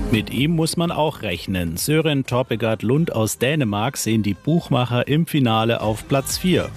Mit ihm muss man auch rechnen. Søren Torpegaard Lund aus Dänemark sehen die Buchmacher im Finale auf Platz 4.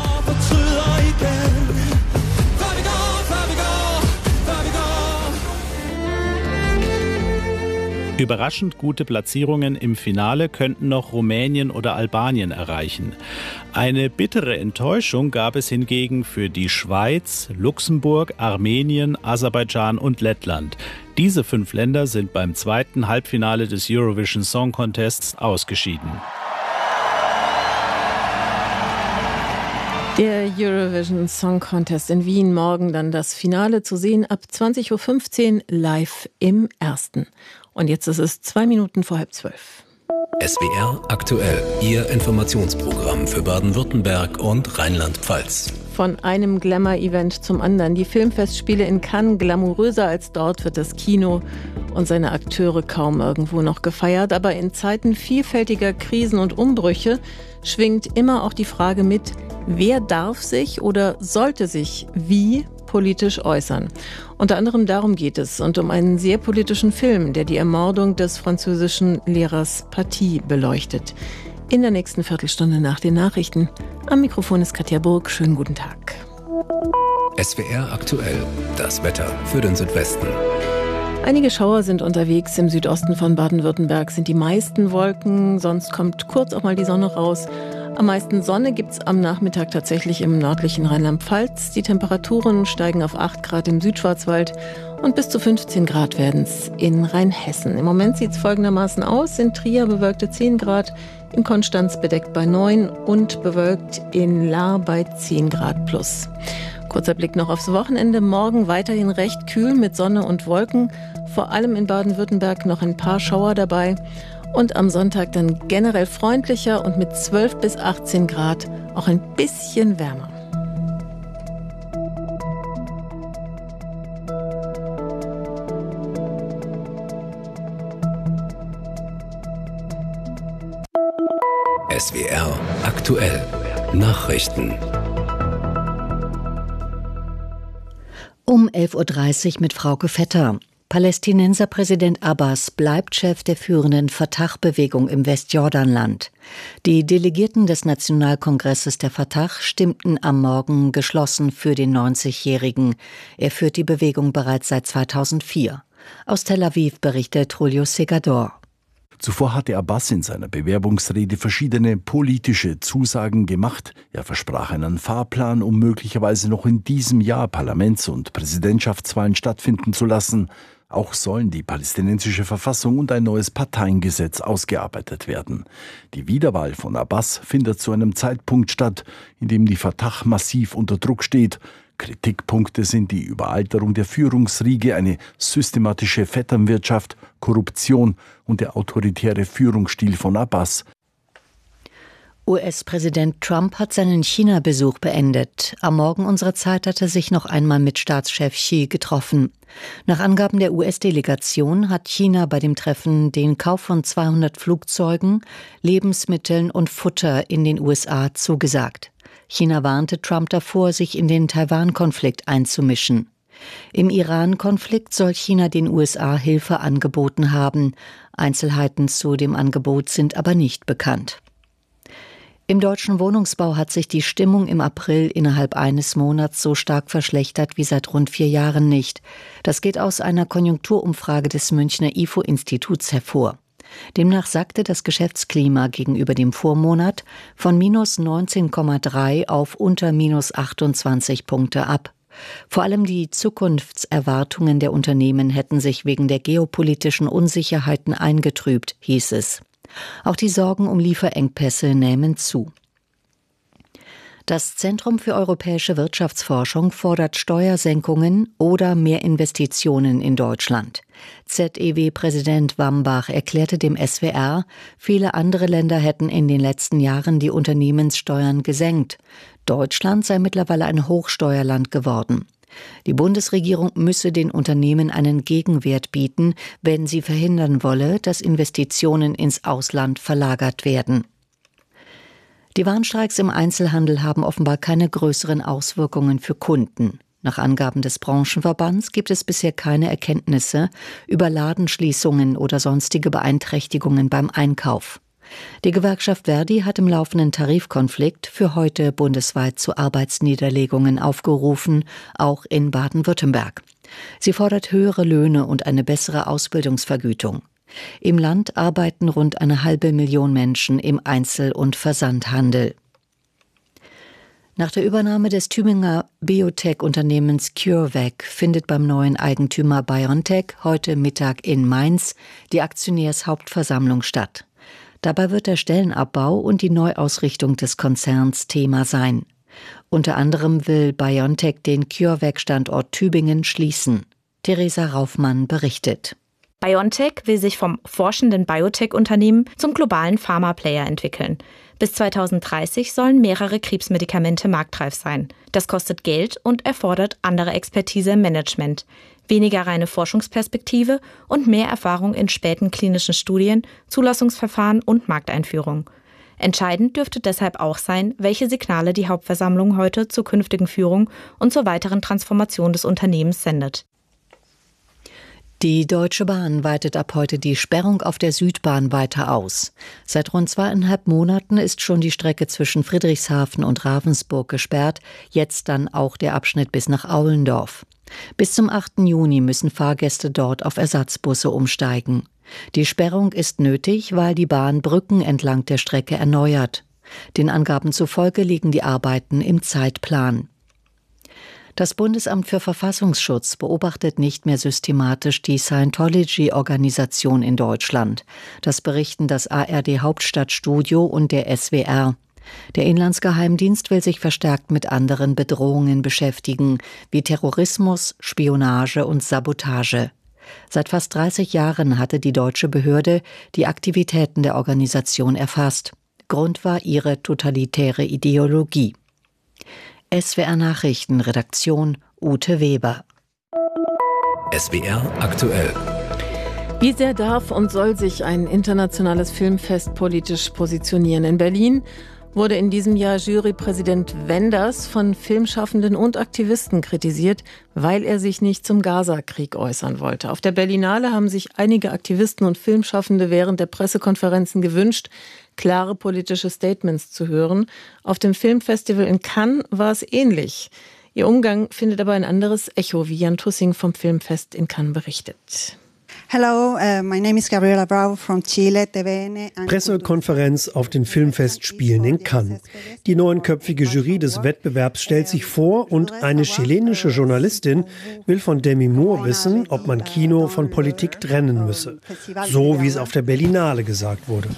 Überraschend gute Platzierungen im Finale könnten noch Rumänien oder Albanien erreichen. Eine bittere Enttäuschung gab es hingegen für die Schweiz, Luxemburg, Armenien, Aserbaidschan und Lettland. Diese 5 Länder sind beim zweiten Halbfinale des Eurovision Song Contests ausgeschieden. Der Eurovision Song Contest in Wien, morgen dann das Finale zu sehen ab 20.15 Uhr live im Ersten. Und jetzt ist es 2 Minuten vor 11:30. SWR aktuell, Ihr Informationsprogramm für Baden-Württemberg und Rheinland-Pfalz. Von einem Glamour-Event zum anderen. Die Filmfestspiele in Cannes, glamouröser als dort wird das Kino und seine Akteure kaum irgendwo noch gefeiert. Aber in Zeiten vielfältiger Krisen und Umbrüche schwingt immer auch die Frage mit, wer darf sich oder sollte sich wie politisch äußern. Unter anderem darum geht es und um einen sehr politischen Film, der die Ermordung des französischen Lehrers Paty beleuchtet. In der nächsten Viertelstunde nach den Nachrichten. Am Mikrofon ist Katja Burg. Schönen guten Tag. SWR aktuell, das Wetter für den Südwesten. Einige Schauer sind unterwegs. Im Südosten von Baden-Württemberg sind die meisten Wolken. Sonst kommt kurz auch mal die Sonne raus. Am meisten Sonne gibt es am Nachmittag tatsächlich im nördlichen Rheinland-Pfalz. Die Temperaturen steigen auf 8 Grad im Südschwarzwald und bis zu 15 Grad werden es in Rheinhessen. Im Moment sieht es folgendermaßen aus. In Trier bewölkte 10 Grad, in Konstanz bedeckt bei 9 und bewölkt in Lahr bei 10 Grad plus. Kurzer Blick noch aufs Wochenende. Morgen weiterhin recht kühl mit Sonne und Wolken. Vor allem in Baden-Württemberg noch ein paar Schauer dabei. Und am Sonntag dann generell freundlicher und mit 12 bis 18 Grad auch ein bisschen wärmer. SWR aktuell, Nachrichten. Um 11:30 Uhr mit Frauke Vetter. Palästinenserpräsident Abbas bleibt Chef der führenden Fatah-Bewegung im Westjordanland. Die Delegierten des Nationalkongresses der Fatah stimmten am Morgen geschlossen für den 90-Jährigen. Er führt die Bewegung bereits seit 2004. Aus Tel Aviv berichtet Julio Segador. Zuvor hatte Abbas in seiner Bewerbungsrede verschiedene politische Zusagen gemacht. Er versprach einen Fahrplan, um möglicherweise noch in diesem Jahr Parlaments- und Präsidentschaftswahlen stattfinden zu lassen. Auch sollen die palästinensische Verfassung und ein neues Parteiengesetz ausgearbeitet werden. Die Wiederwahl von Abbas findet zu einem Zeitpunkt statt, in dem die Fatah massiv unter Druck steht. Kritikpunkte sind die Überalterung der Führungsriege, eine systematische Vetternwirtschaft, Korruption und der autoritäre Führungsstil von Abbas. US-Präsident Trump hat seinen China-Besuch beendet. Am Morgen unserer Zeit hat er sich noch einmal mit Staatschef Xi getroffen. Nach Angaben der US-Delegation hat China bei dem Treffen den Kauf von 200 Flugzeugen, Lebensmitteln und Futter in den USA zugesagt. China warnte Trump davor, sich in den Taiwan-Konflikt einzumischen. Im Iran-Konflikt soll China den USA Hilfe angeboten haben. Einzelheiten zu dem Angebot sind aber nicht bekannt. Im deutschen Wohnungsbau hat sich die Stimmung im April innerhalb eines Monats so stark verschlechtert wie seit rund 4 Jahren nicht. Das geht aus einer Konjunkturumfrage des Münchner IFO-Instituts hervor. Demnach sackte das Geschäftsklima gegenüber dem Vormonat von minus 19,3 auf unter minus 28 Punkte ab. Vor allem die Zukunftserwartungen der Unternehmen hätten sich wegen der geopolitischen Unsicherheiten eingetrübt, hieß es. Auch die Sorgen um Lieferengpässe nehmen zu. Das Zentrum für europäische Wirtschaftsforschung fordert Steuersenkungen oder mehr Investitionen in Deutschland. ZEW-Präsident Wambach erklärte dem SWR, viele andere Länder hätten in den letzten Jahren die Unternehmenssteuern gesenkt. Deutschland sei mittlerweile ein Hochsteuerland geworden. Die Bundesregierung müsse den Unternehmen einen Gegenwert bieten, wenn sie verhindern wolle, dass Investitionen ins Ausland verlagert werden. Die Warnstreiks im Einzelhandel haben offenbar keine größeren Auswirkungen für Kunden. Nach Angaben des Branchenverbands gibt es bisher keine Erkenntnisse über Ladenschließungen oder sonstige Beeinträchtigungen beim Einkauf. Die Gewerkschaft Verdi hat im laufenden Tarifkonflikt für heute bundesweit zu Arbeitsniederlegungen aufgerufen, auch in Baden-Württemberg. Sie fordert höhere Löhne und eine bessere Ausbildungsvergütung. Im Land arbeiten rund 500.000 Menschen im Einzel- und Versandhandel. Nach der Übernahme des Tübinger Biotech-Unternehmens CureVac findet beim neuen Eigentümer BioNTech heute Mittag in Mainz die Aktionärshauptversammlung statt. Dabei wird der Stellenabbau und die Neuausrichtung des Konzerns Thema sein. Unter anderem will BioNTech den CureVac-Standort Tübingen schließen. Theresa Raufmann berichtet. BioNTech will sich vom forschenden Biotech-Unternehmen zum globalen Pharma-Player entwickeln. Bis 2030 sollen mehrere Krebsmedikamente marktreif sein. Das kostet Geld und erfordert andere Expertise im Management, weniger reine Forschungsperspektive und mehr Erfahrung in späten klinischen Studien, Zulassungsverfahren und Markteinführung. Entscheidend dürfte deshalb auch sein, welche Signale die Hauptversammlung heute zur künftigen Führung und zur weiteren Transformation des Unternehmens sendet. Die Deutsche Bahn weitet ab heute die Sperrung auf der Südbahn weiter aus. Seit rund 2,5 Monaten ist schon die Strecke zwischen Friedrichshafen und Ravensburg gesperrt, jetzt dann auch der Abschnitt bis nach Aulendorf. Bis zum 8. Juni müssen Fahrgäste dort auf Ersatzbusse umsteigen. Die Sperrung ist nötig, weil die Bahn Brücken entlang der Strecke erneuert. Den Angaben zufolge liegen die Arbeiten im Zeitplan. Das Bundesamt für Verfassungsschutz beobachtet nicht mehr systematisch die Scientology-Organisation in Deutschland. Das berichten das ARD-Hauptstadtstudio und der SWR. Der Inlandsgeheimdienst will sich verstärkt mit anderen Bedrohungen beschäftigen, wie Terrorismus, Spionage und Sabotage. Seit fast 30 Jahren hatte die deutsche Behörde die Aktivitäten der Organisation erfasst. Grund war ihre totalitäre Ideologie. SWR Nachrichten, Redaktion Ute Weber. SWR aktuell. Wie sehr darf und soll sich ein internationales Filmfest politisch positionieren? In Berlin wurde in diesem Jahr Jurypräsident Wenders von Filmschaffenden und Aktivisten kritisiert, weil er sich nicht zum Gaza-Krieg äußern wollte. Auf der Berlinale haben sich einige Aktivisten und Filmschaffende während der Pressekonferenzen gewünscht, klare politische Statements zu hören. Auf dem Filmfestival in Cannes war es ähnlich. Ihr Umgang findet aber ein anderes Echo, wie Jan Tussing vom Filmfest in Cannes berichtet. Hello, my name is Gabriela Bravo from Chile, TVN. Pressekonferenz auf den Filmfestspielen in Cannes. Die 9-köpfige Jury des Wettbewerbs stellt sich vor und eine chilenische Journalistin will von Demi Moore wissen, ob man Kino von Politik trennen müsse. So wie es auf der Berlinale gesagt wurde.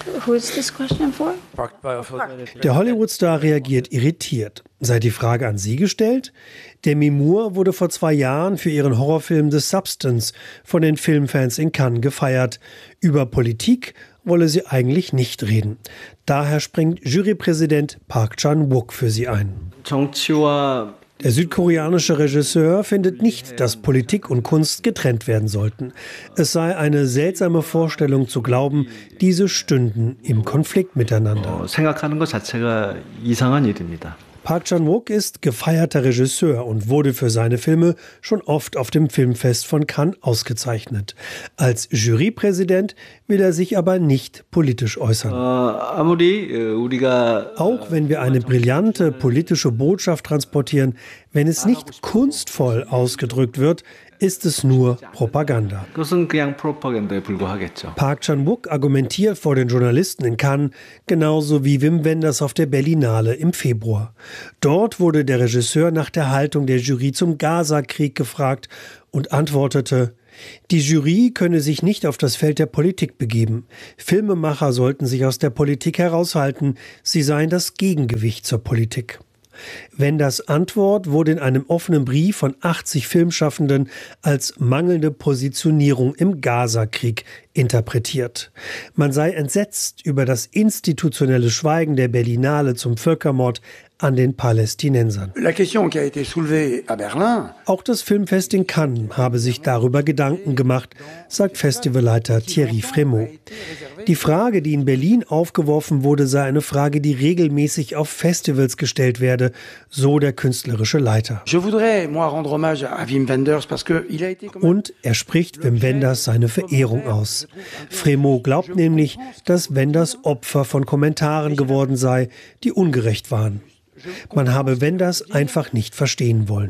Der Hollywood-Star reagiert irritiert. Sei die Frage an Sie gestellt? Demi Moore wurde vor 2 Jahren für ihren Horrorfilm The Substance von den Filmfans in Cannes gefeiert. Über Politik wolle sie eigentlich nicht reden. Daher springt Jurypräsident Park Chan-wook für sie ein. Der südkoreanische Regisseur findet nicht, dass Politik und Kunst getrennt werden sollten. Es sei eine seltsame Vorstellung zu glauben, diese stünden im Konflikt miteinander. Park Chan-wook ist gefeierter Regisseur und wurde für seine Filme schon oft auf dem Filmfest von Cannes ausgezeichnet. Als Jurypräsident will er sich aber nicht politisch äußern. Auch wenn wir eine brillante politische Botschaft transportieren, wenn es nicht kunstvoll ausgedrückt wird, ist es nur Propaganda. Park Chan-wook argumentiert vor den Journalisten in Cannes, genauso wie Wim Wenders auf der Berlinale im Februar. Dort wurde der Regisseur nach der Haltung der Jury zum Gaza-Krieg gefragt und antwortete: Die Jury könne sich nicht auf das Feld der Politik begeben. Filmemacher sollten sich aus der Politik heraushalten, sie seien das Gegengewicht zur Politik. Wenders Antwort wurde in einem offenen Brief von 80 Filmschaffenden als mangelnde Positionierung im Gaza-Krieg interpretiert. Man sei entsetzt über das institutionelle Schweigen der Berlinale zum Völkermord an den Palästinensern. Auch das Filmfest in Cannes habe sich darüber Gedanken gemacht, sagt Festivalleiter Thierry Frémaux. Die Frage, die in Berlin aufgeworfen wurde, sei eine Frage, die regelmäßig auf Festivals gestellt werde, so der künstlerische Leiter. Und er spricht Wim Wenders seine Verehrung aus. Frémaux glaubt nämlich, dass Wenders Opfer von Kommentaren geworden sei, die ungerecht waren. Man habe Wenders einfach nicht verstehen wollen.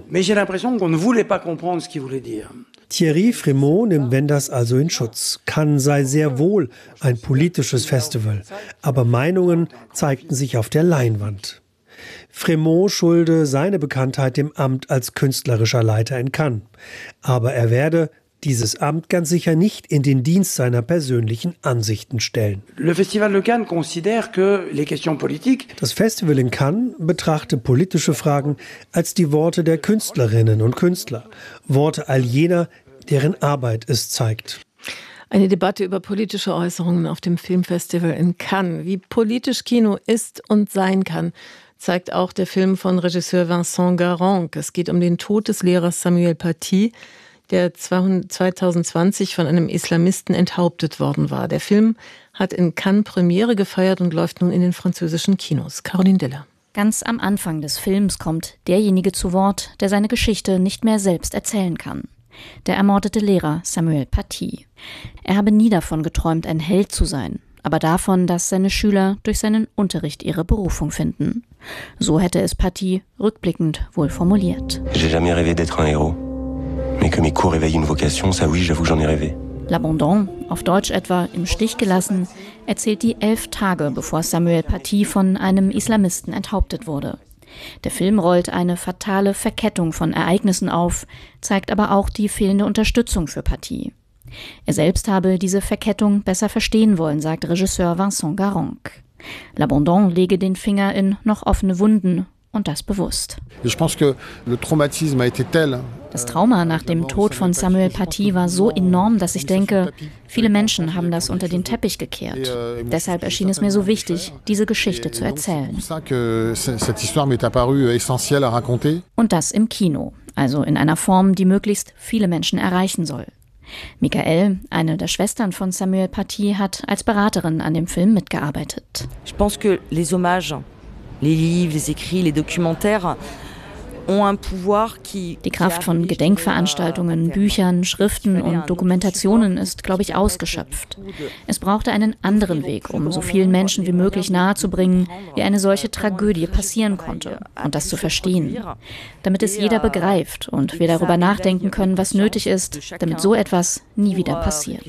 Thierry Frémaux nimmt Wenders also in Schutz. Cannes sei sehr wohl ein politisches Festival, aber Meinungen zeigten sich auf der Leinwand. Frémaux schulde seine Bekanntheit dem Amt als künstlerischer Leiter in Cannes. Aber er werde dieses Amt ganz sicher nicht in den Dienst seiner persönlichen Ansichten stellen. Das Festival in Cannes betrachte politische Fragen als die Worte der Künstlerinnen und Künstler, Worte all jener, deren Arbeit es zeigt. Eine Debatte über politische Äußerungen auf dem Filmfestival in Cannes. Wie politisch Kino ist und sein kann, zeigt auch der Film von Regisseur Vincent Garronc. Es geht um den Tod des Lehrers Samuel Paty, der 2020 von einem Islamisten enthauptet worden war. Der Film hat in Cannes Premiere gefeiert und läuft nun in den französischen Kinos. Caroline Diller. Ganz am Anfang des Films kommt derjenige zu Wort, der seine Geschichte nicht mehr selbst erzählen kann. Der ermordete Lehrer Samuel Paty. Er habe nie davon geträumt, ein Held zu sein, aber davon, dass seine Schüler durch seinen Unterricht ihre Berufung finden. So hätte es Paty rückblickend wohl formuliert. J'ai jamais rêvé d'être un héros. Mais que mes cours éveillent une vocation, ça oui, j'avoue que j'en ai rêvé. L'Abandon, auf Deutsch etwa im Stich gelassen, erzählt die 11 Tage, bevor Samuel Paty von einem Islamisten enthauptet wurde. Der Film rollt eine fatale Verkettung von Ereignissen auf, zeigt aber auch die fehlende Unterstützung für Paty. Er selbst habe diese Verkettung besser verstehen wollen, sagt Regisseur Vincent Garronc. L'Abandon lege den Finger in noch offene Wunden und das bewusst. Das Trauma nach dem Tod von Samuel Paty war so enorm, dass ich denke, viele Menschen haben das unter den Teppich gekehrt. Deshalb erschien es mir so wichtig, diese Geschichte zu erzählen. Und das im Kino, also in einer Form, die möglichst viele Menschen erreichen soll. Michael, eine der Schwestern von Samuel Paty, hat als Beraterin an dem Film mitgearbeitet. Ich pense que les hommages, les livres, les écrits, les documentaires Die Kraft von Gedenkveranstaltungen, Büchern, Schriften und Dokumentationen ist, glaube ich, ausgeschöpft. Es brauchte einen anderen Weg, um so vielen Menschen wie möglich nahezubringen, wie eine solche Tragödie passieren konnte und das zu verstehen. Damit es jeder begreift und wir darüber nachdenken können, was nötig ist, damit so etwas nie wieder passiert.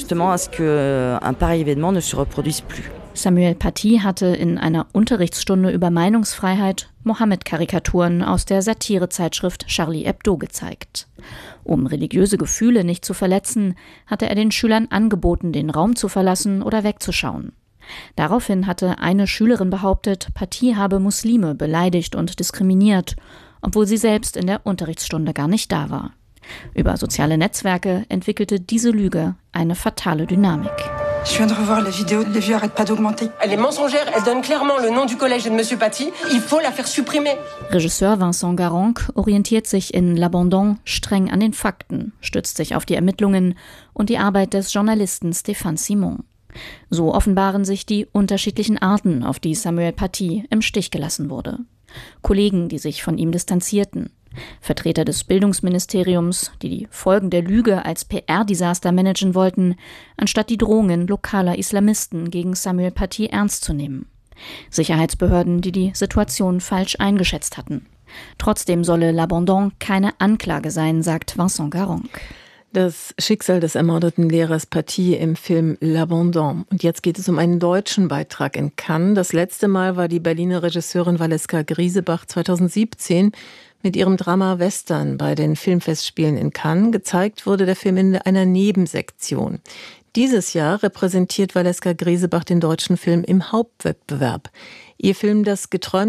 Samuel Paty hatte in einer Unterrichtsstunde über Meinungsfreiheit Mohammed-Karikaturen aus der Satirezeitschrift Charlie Hebdo gezeigt. Um religiöse Gefühle nicht zu verletzen, hatte er den Schülern angeboten, den Raum zu verlassen oder wegzuschauen. Daraufhin hatte eine Schülerin behauptet, Paty habe Muslime beleidigt und diskriminiert, obwohl sie selbst in der Unterrichtsstunde gar nicht da war. Über soziale Netzwerke entwickelte diese Lüge eine fatale Dynamik. Je viens de revoir la vidéo, les vues arrêtent pas d'augmenter. Elle est mensongère, elle donne clairement le nom du collège et de Monsieur Paty. Il faut la faire supprimer. Regisseur Vincent Garronc orientiert sich in L'Abandon streng an den Fakten, stützt sich auf die Ermittlungen und die Arbeit des Journalisten Stéphane Simon. So offenbaren sich die unterschiedlichen Arten, auf die Samuel Paty im Stich gelassen wurde. Kollegen, die sich von ihm distanzierten. Vertreter des Bildungsministeriums, die die Folgen der Lüge als PR-Desaster managen wollten, anstatt die Drohungen lokaler Islamisten gegen Samuel Paty ernst zu nehmen. Sicherheitsbehörden, die die Situation falsch eingeschätzt hatten. Trotzdem solle L'Abandon keine Anklage sein, sagt Vincent Garronc. Das Schicksal des ermordeten Lehrers Paty im Film L'Abandon. Und jetzt geht es um einen deutschen Beitrag in Cannes. Das letzte Mal war die Berliner Regisseurin Valeska Griesebach 2017 mit ihrem Drama Western bei den Filmfestspielen in Cannes. Gezeigt wurde der Film in einer Nebensektion. Dieses Jahr repräsentiert Valeska Griesebach den deutschen Film im Hauptwettbewerb. Ihr Film Das geträumte